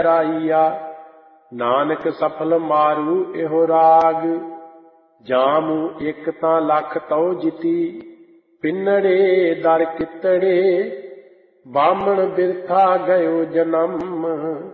ਰਾਈਆ। ਨਾਨਕ ਸਫਲ ਮਾਰੂ ਇਹੋ ਰਾਗ, ਜਾਮੂ ਇੱਕ ਤਾਂ ਲੱਖ ਤਉ ਜਿਤੀ। ਪਿੰਨੜੇ ਦਰ ਕਿਤੜੇ, ਬਾਹਮਣ ਬਿਰਥਾ ਗਇਓ ਜਨਮ।